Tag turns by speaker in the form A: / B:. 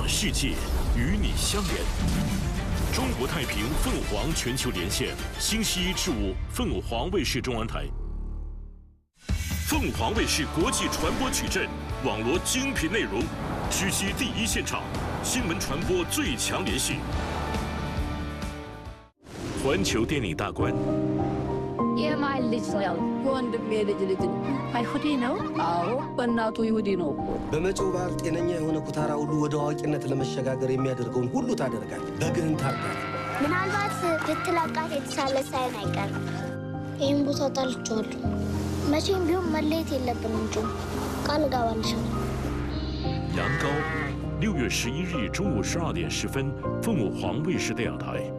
A: 世界与你相连。中国太平凤凰全球连线，星期1至5，凤凰卫视中文台。凤凰卫视国际传播矩阵，网罗精品内容，直击第一现场，新闻传播最强联系。环球电影大观。
B: የማይ ልጅ ነው ወንድሜ ልጅ አይሁዲ ነው። አዎ በእናቱ ይሁዲ ነው እኮ።
C: በመጪው በዓል ጤነኛ የሆነ ኩታራ ሁሉ ወደ አዋቂነት ለመሸጋገር የሚያደርገውን ሁሉ ታደርጋለህ። በግህን ታርዳለህ።
D: ምናልባት ብትላቃት የተሻለ ሳይሆን አይቀርም። ይህን ቦታ ጠልቼዋለሁ። መቼም ቢሆን መለየት የለብንም እንጂ ቃል እገባልሻለሁ።
A: 杨高，6月11日中午12点10分，凤凰卫视电视台。